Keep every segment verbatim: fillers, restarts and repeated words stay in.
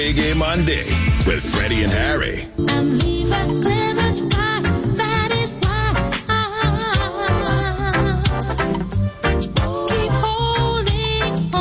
Reggae Monday with Freddie and Harry. And leave a clever sky, that is why I keep holding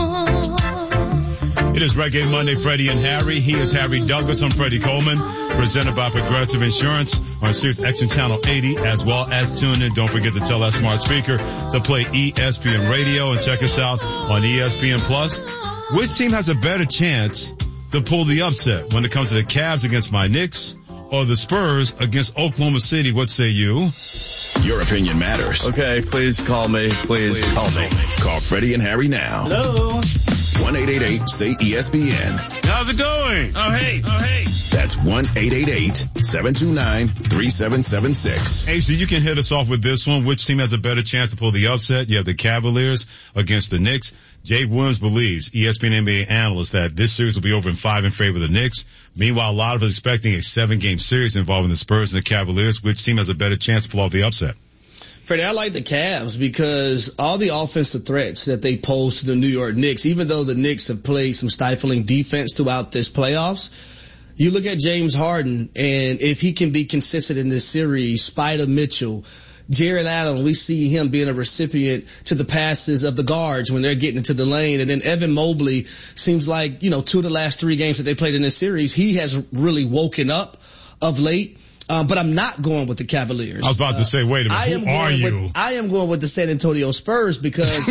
on. It is Reggae Monday, Freddie and Harry. He is Harry Douglas. I'm Freddie Coleman, presented by Progressive Insurance on Sirius X M Channel eighty, as well as tune in. Don't forget to tell that smart speaker to play E S P N Radio and check us out on E S P N Plus. Which team has a better chance to pull the upset when it comes to the Cavs against my Knicks or the Spurs against Oklahoma City? What say you? Your opinion matters. Okay, please call me. Please, please call me. Call Freddie and Harry now. Hello. one eight eight eight say E S P N. How's it going? Oh, hey. Oh, hey. That's one eight eight eight seven two nine three seven seven six. Hey, so you can hit us off with this one. Which team has a better chance to pull the upset? You have the Cavaliers against the Knicks. Jay Williams believes, E S P N N B A analyst, that this series will be over in five in favor of the Knicks. Meanwhile, a lot of us expecting a seven-game series involving the Spurs and the Cavaliers. Which team has a better chance to pull off the upset? Freddie, I like the Cavs because all the offensive threats that they pose to the New York Knicks, even though the Knicks have played some stifling defense throughout this playoffs, you look at James Harden, and if he can be consistent in this series, Spider Mitchell, Jared Allen, we see him being a recipient to the passes of the guards when they're getting into the lane. And then Evan Mobley seems like, you know, two of the last three games that they played in this series, he has really woken up of late. Um, but I'm not going with the Cavaliers. I was about uh, to say, wait a minute, I am who are you? With, I am going with the San Antonio Spurs because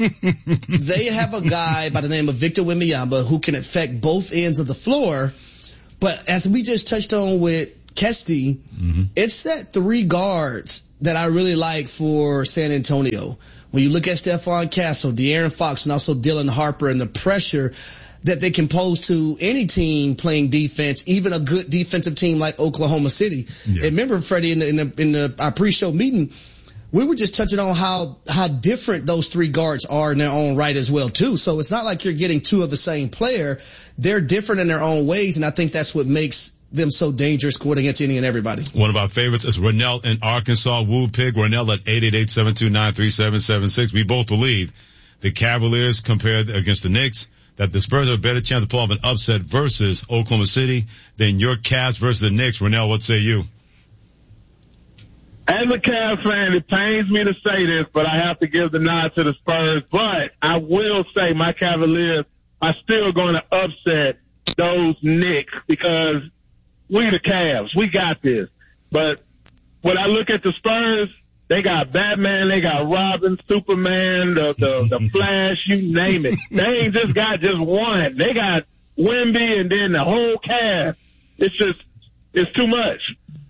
they have a guy by the name of Victor Wembanyama who can affect both ends of the floor. But as we just touched on with Kesty, mm-hmm. it's that three guards that I really like for San Antonio. When you look at Stephon Castle, De'Aaron Fox, and also Dylan Harper, and the pressure that they can pose to any team playing defense, even a good defensive team like Oklahoma City. Yeah. And remember, Freddie, in the, in the, in the our pre-show meeting, we were just touching on how, how different those three guards are in their own right as well, too. So it's not like you're getting two of the same player. They're different in their own ways, and I think that's what makes them so dangerous going against any and everybody. One of our favorites is Ronell in Arkansas. Woo Pig. Ronell at eight eight eight seven two nine three seven seven six. We both believe the Cavaliers compared against the Knicks, that the Spurs have a better chance to pull off an upset versus Oklahoma City than your Cavs versus the Knicks. Ronell, what say you? As a Cavs fan, it pains me to say this, but I have to give the nod to the Spurs. But I will say my Cavaliers are still going to upset those Knicks because we the Cavs. We got this. But when I look at the Spurs, they got Batman, they got Robin, Superman, the, the, the Flash, you name it. They ain't just got just one. They got Wemby and then the whole cast. It's just, it's too much.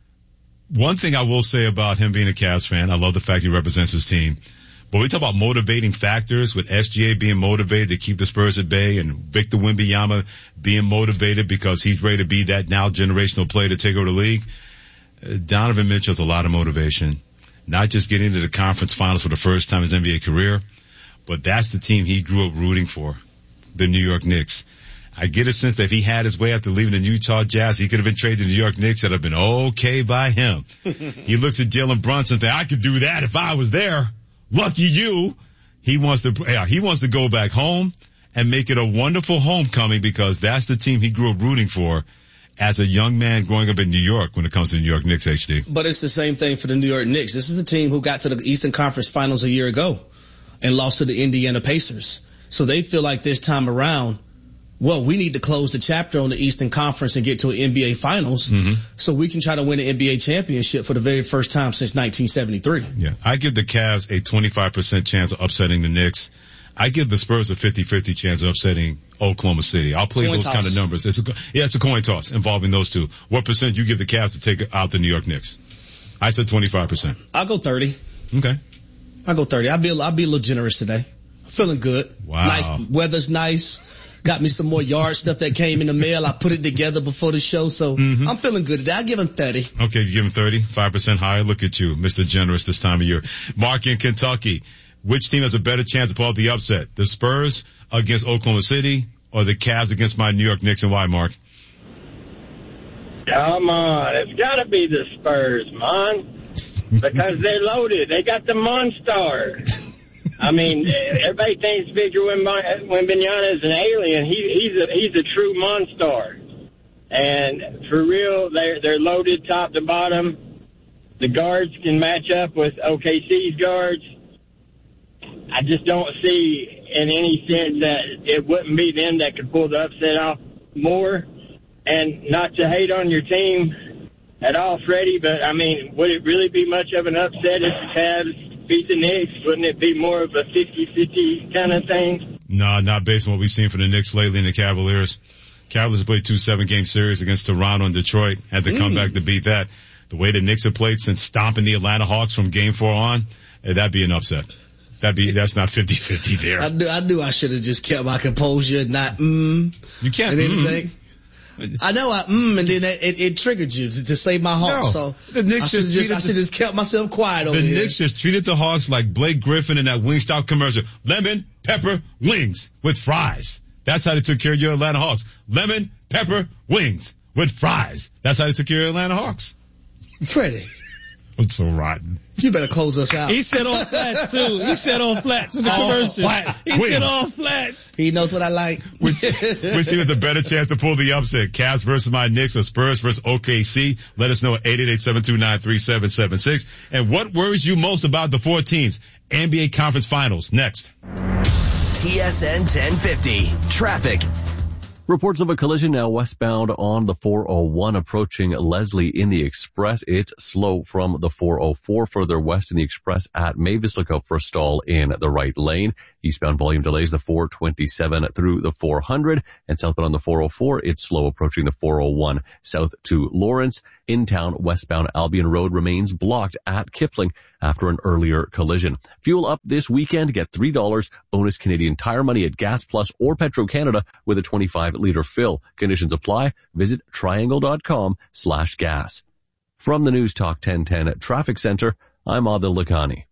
One thing I will say about him being a Cavs fan, I love the fact he represents his team. But we talk about motivating factors, with S G A being motivated to keep the Spurs at bay and Victor Wembanyama being motivated because he's ready to be that now generational player to take over the league. Uh, Donovan Mitchell's a lot of motivation. Not just getting into the conference finals for the first time in his N B A career, but that's the team he grew up rooting for, the New York Knicks. I get a sense that if he had his way after leaving the Utah Jazz, he could have been traded to the New York Knicks. That would have been okay by him. He looks at Jalen Brunson and thinks, I could do that if I was there. Lucky you. He wants to, yeah, he wants to go back home and make it a wonderful homecoming because that's the team he grew up rooting for as a young man growing up in New York when it comes to the New York Knicks, H D. But it's the same thing for the New York Knicks. This is a team who got to the Eastern Conference Finals a year ago and lost to the Indiana Pacers. So they feel like this time around, well, we need to close the chapter on the Eastern Conference and get to an N B A Finals mm-hmm. so we can try to win an N B A championship for the very first time since nineteen seventy-three. Yeah, I give the Cavs a twenty-five percent chance of upsetting the Knicks. I give the Spurs a fifty-fifty chance of upsetting Oklahoma City. I'll play coin those toss. Kind of numbers. It's a, yeah, it's a coin toss involving those two. What percent do you give the Cavs to take out the New York Knicks? I said twenty-five percent. I'll go thirty. Okay. I'll go thirty. I'll be, I'll be a little generous today. I'm feeling good. Wow. Nice. Weather's nice. Got me some more yard stuff that came in the mail. I put it together before the show, so mm-hmm. I'm feeling good today. I'll give him thirty. Okay, you give him thirty, five percent higher. Look at you, Mister Generous this time of year. Mark in Kentucky. Which team has a better chance to pull out the upset? The Spurs against Oklahoma City or the Cavs against my New York Knicks, and why, Mark? Come on. It's got to be the Spurs, man, because they're loaded. They got the Monster. I mean, everybody thinks Victor Wembanyama is an alien. He, he's a he's a true monster. And for real, they're, they're loaded top to bottom. The guards can match up with O K C's guards. I just don't see in any sense that it wouldn't be them that could pull the upset off more. And not to hate on your team at all, Freddie, but, I mean, would it really be much of an upset if the Cavs beat the Knicks? Wouldn't it be more of a fifty-fifty kind of thing? No, not based on what we've seen from the Knicks lately and the Cavaliers. Cavaliers played two seven-game series against Toronto and Detroit. Had to come mm. back to beat that. The way the Knicks have played since stomping the Atlanta Hawks from game four on, that'd be an upset. That'd be, that's not fifty-fifty there. I knew, I knew I should have just kept my composure, not mm. You can't and mm. anything. I know I mm, and then it, it triggered you to, to save my heart. No, so the Knicks I should just, just, I should just kept myself quiet over the here. The Knicks just treated the Hawks like Blake Griffin in that Wingstop commercial. Lemon, pepper, wings with fries. That's how they took care of your Atlanta Hawks. Lemon, pepper, wings with fries. That's how they took care of Atlanta Hawks. Freddie. It's so rotten. You better close us out. He said all flats too. He said all flats in the all commercial. Flat. He Wings. said all flats. He knows what I like. Which, which team has a better chance to pull the upset? Cavs versus my Knicks or Spurs versus O K C? Let us know at eight eight eight, seven two nine, three seven seven six. And what worries you most about the four teams? N B A Conference Finals next. T S N ten fifty. Traffic. Reports of a collision now westbound on the four oh one approaching Leslie in the Express. It's slow from the four oh four further west in the Express at Mavis. Look out for a stall in the right lane. Eastbound volume delays the four twenty-seven through the four hundred, and southbound on the four oh four, it's slow approaching the four oh one south to Lawrence. In town, westbound Albion Road remains blocked at Kipling after an earlier collision. Fuel up this weekend. Get three dollars bonus Canadian Tire money at Gas Plus or Petro-Canada with a twenty-five liter fill. Conditions apply. Visit triangle.com slash gas. From the News Talk ten ten Traffic Center, I'm Adil Lakhani.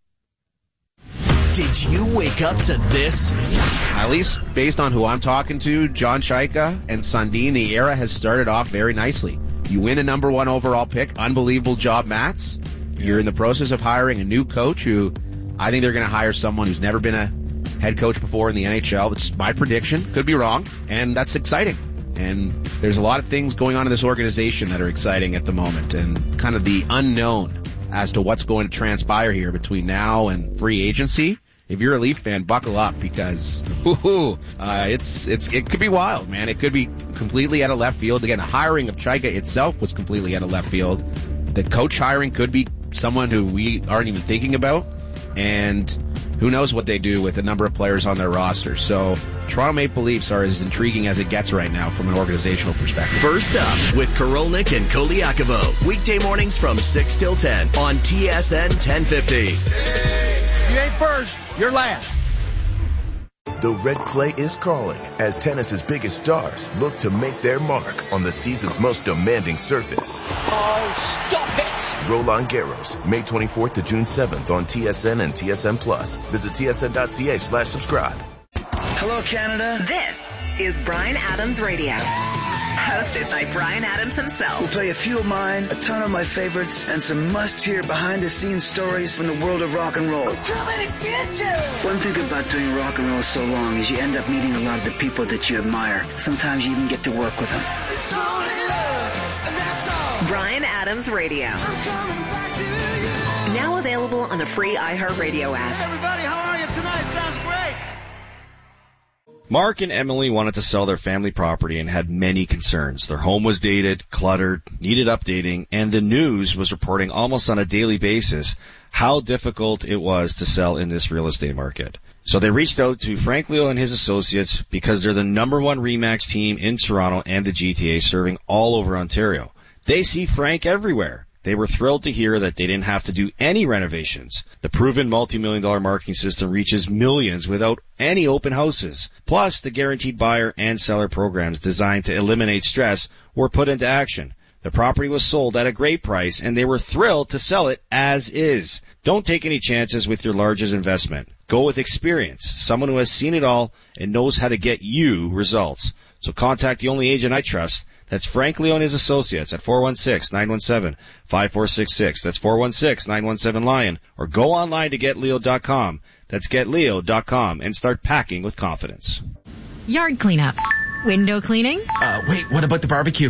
Did you wake up to this? At least based on who I'm talking to, John Shaika and Sundin, the era has started off very nicely. You win a number one overall pick, unbelievable job, Mats. You're in the process of hiring a new coach who I think they're going to hire someone who's never been a head coach before in the N H L. That's my prediction. Could be wrong. And that's exciting. And there's a lot of things going on in this organization that are exciting at the moment, and kind of the unknown as to what's going to transpire here between now and free agency. If you're a Leaf fan, buckle up, because whoo, uh, it's it's it could be wild, man. It could be completely out of left field. Again, the hiring of Chaika itself was completely out of left field. The coach hiring could be someone who we aren't even thinking about, and who knows what they do with a number of players on their roster. So Toronto Maple Leafs are as intriguing as it gets right now from an organizational perspective. First up with Korolnik and Koliakovo. Weekday mornings from six till ten on T S N ten fifty. You ain't first, you're last. The red clay is calling as tennis's biggest stars look to make their mark on the season's most demanding surface. Oh, stop it! Roland Garros, May twenty-fourth to June seventh on T S N and T S N Plus. Visit tsn.ca slash subscribe. Hello, Canada. This is Bryan Adams Radio. Hosted by Bryan Adams himself. We'll play a few of mine, a ton of my favorites, and some must-hear behind-the-scenes stories from the world of rock and roll. One thing about doing rock and roll so long is you end up meeting a lot of the people that you admire. Sometimes you even get to work with them. Bryan Adams Radio. Now available on the free iHeartRadio app. Everybody, how are you tonight? Sounds great. Mark and Emily wanted to sell their family property and had many concerns. Their home was dated, cluttered, needed updating, and the news was reporting almost on a daily basis how difficult it was to sell in this real estate market. So they reached out to Frank Leo and his associates because they're the number one RE/MAX team in Toronto and the G T A, serving all over Ontario. They see Frank everywhere. They were thrilled to hear that they didn't have to do any renovations. The proven multi-million dollar marketing system reaches millions without any open houses. Plus, the guaranteed buyer and seller programs designed to eliminate stress were put into action. The property was sold at a great price, and they were thrilled to sell it as is. Don't take any chances with your largest investment. Go with experience, someone who has seen it all and knows how to get you results. So contact the only agent I trust. That's Frank Leo and his associates at four one six, nine one seven, five four six six. That's four one six, nine one seven, LION. Or go online to get leo dot com. That's get leo dot com and start packing with confidence. Yard cleanup. Window cleaning. Uh, wait, what about the barbecue?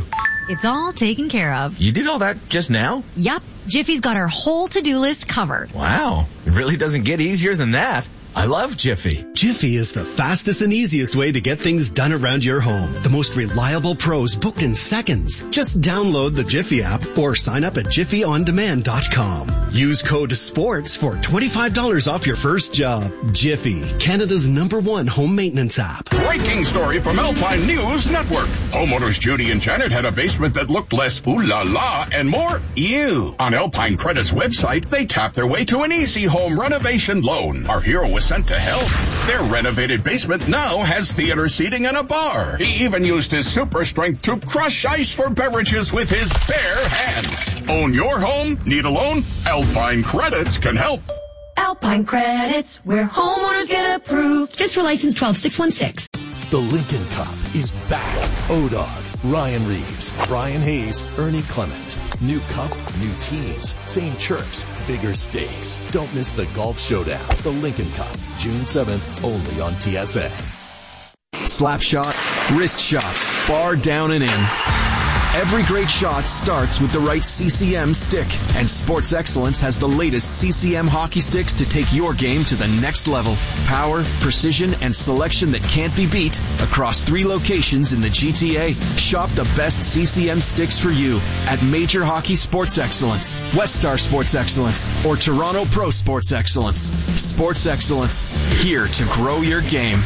It's all taken care of. You did all that just now? Yup. Jiffy's got our whole to-do list covered. Wow. It really doesn't get easier than that. I love Jiffy. Jiffy is the fastest and easiest way to get things done around your home. The most reliable pros booked in seconds. Just download the Jiffy app or sign up at jiffy on demand dot com. Use code SPORTS for twenty-five dollars off your first job. Jiffy, Canada's number one home maintenance app. Breaking story from Alpine News Network. Homeowners Judy and Janet had a basement that looked less ooh la la and more ew. On Alpine Credit's website, they tapped their way to an easy home renovation loan. Our hero was sent to help. Their renovated basement now has theater seating and a bar. He even used his super strength to crush ice for beverages with his bare hands. Own your home? Need a loan? Alpine Credits can help. Alpine Credits, where homeowners get approved. Fiscal license twelve six one six. The Lincoln Cup is back. O-Dog, Ryan Reeves, Brian Hayes, Ernie Clement. New cup, new teams, same chirps, bigger stakes. Don't miss the golf showdown. The Lincoln Cup, June seventh, only on T S N. Slap shot, wrist shot, bar down and in. Every great shot starts with the right C C M stick, and Sports Excellence has the latest C C M hockey sticks to take your game to the next level. Power, precision, and selection that can't be beat across three locations in the G T A. Shop the best C C M sticks for you at Major Hockey Sports Excellence, West Star Sports Excellence, or Toronto Pro Sports Excellence. Sports Excellence, here to grow your game.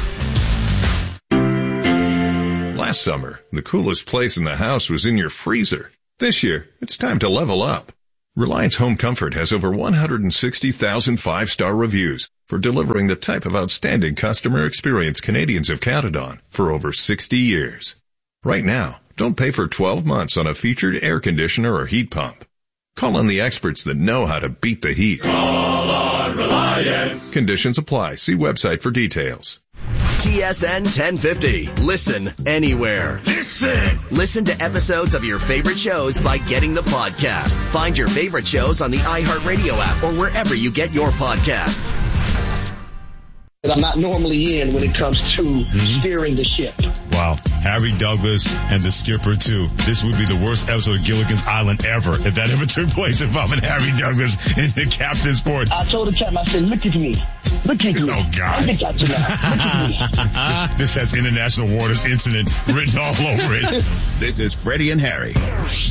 Last summer, the coolest place in the house was in your freezer. This year, it's time to level up. Reliance Home Comfort has over one hundred sixty thousand five-star reviews for delivering the type of outstanding customer experience Canadians have counted on for over sixty years. Right now, don't pay for twelve months on a featured air conditioner or heat pump. Call on the experts that know how to beat the heat. Call on Reliance. Conditions apply. See website for details. T S N ten fifty. Listen anywhere. Listen. Listen to episodes of your favorite shows by getting the podcast. Find your favorite shows on the iHeartRadio app or wherever you get your podcasts. That I'm not normally in when it comes to mm-hmm. steering the ship. Wow. Harry Douglas and the skipper too. This would be the worst episode of Gilligan's Island ever if that ever took place involving Harry Douglas in the captain's port. I told the captain, I said, look at me. Look at me. Oh, God. I'm the captain now. Look at me. This has International Waters Incident written all over it. This is Freddie and Harry.